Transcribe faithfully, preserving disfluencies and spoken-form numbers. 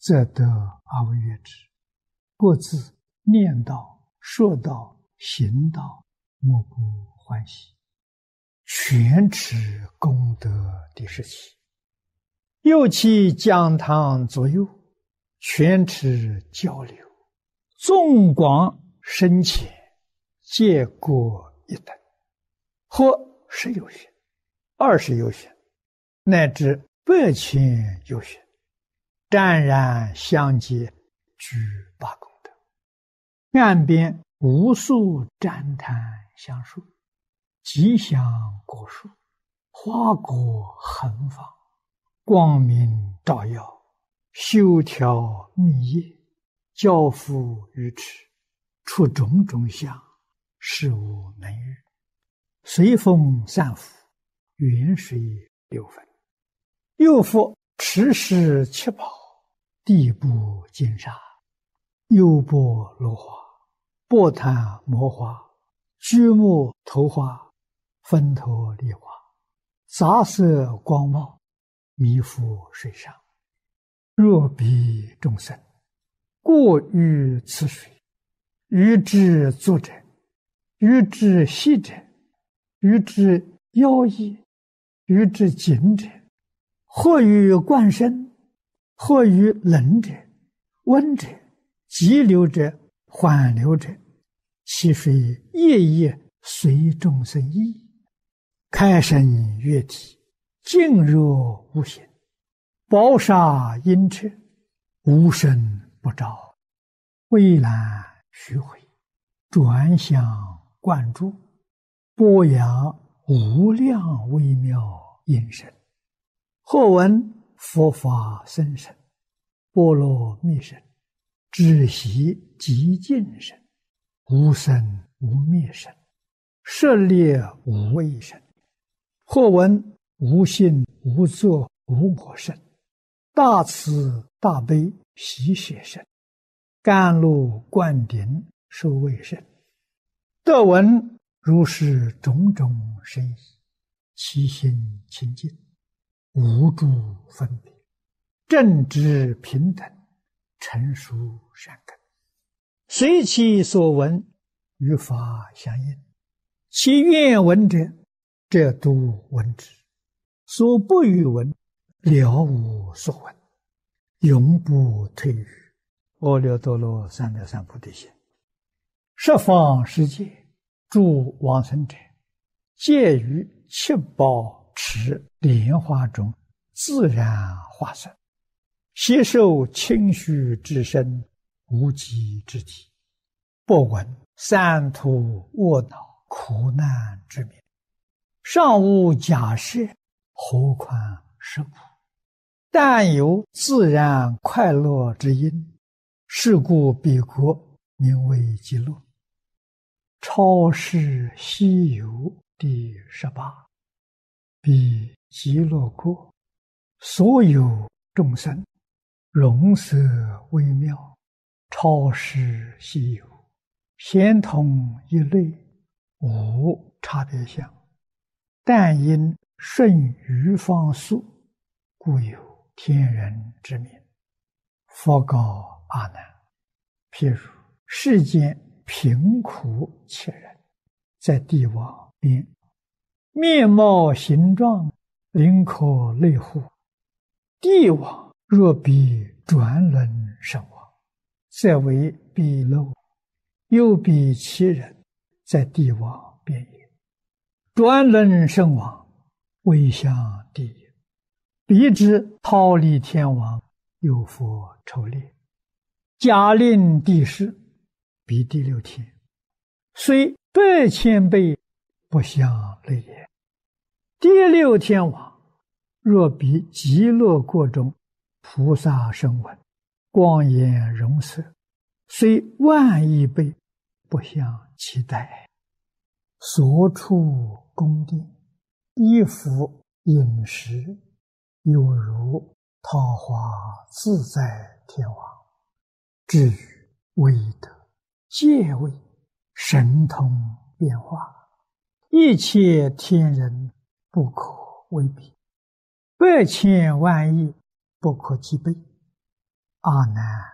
则得而为悦之。各自念道、说道、行道，莫不欢喜。全持功德第十七。又其讲堂左右，全持交流，纵广深浅，皆各一等，或十有旬、二十有旬，乃至百千有旬，湛然相接，具八功德。岸边无数赞叹相述，吉祥果树，花果横放，光明照耀，修条密叶，交付于池，出种种相，事无能喻。随风散伏，远水流分。又复池石七宝，地部金沙，优波罗花，波檀摩花，居木头花，分头梨花，杂色光茂，弥覆水上。若彼众生过于此水，于之作者，于之息者，于之妖异，于之紧者，或于灌身，或于冷者、温者、急流者、缓流者，其水夜夜随众生意，开生悦体，静若无形，宝沙阴彻，无声不照，蔚蓝虚回，转向灌注，播扬无量微妙音声。或闻佛法深深，波罗蜜声，知悉极尽声，无生无灭声，舍猎无畏声。或闻无性无作无我声，大慈大悲喜舍声，甘露灌顶受卫声。得闻如是种种深意，其心清净，无诸分别，正直平等，成熟善根，随其所闻，与法相应。其愿闻者，则都闻之；所不欲闻，了无所闻，永不退于阿耨多罗三藐三菩提心。十方世界诸往生者，皆于七宝池莲花中自然化身，悉受清虚之身，无极之体，不闻三途卧恼苦难之名，尚无假设，何况实苦？但有自然快乐之因，是故彼国名为极乐。超世西游第十八。彼极乐国，所有众生，容色微妙，超世西游，咸同一类，无差别相。但因顺于方速，故有天人之名。佛告阿难：譬如世间贫苦切人，在地网边，面貌形状，灵可类乎？地网若比转轮身亡，则为彼漏；又比其人，在地网边也。转轮身亡，未向地也。彼之逃离天网，有佛抽猎，假令地势，彼第六天，虽百千倍，不相类也。第六天网，若比极乐国中菩萨声闻，光颜容色，虽万亿倍，不相期待。所处宫殿，衣服饮食，有如桃花自在天王。至于威德、戒位、神通变化，一切天人不可为比，百千万亿不可计备。 阿难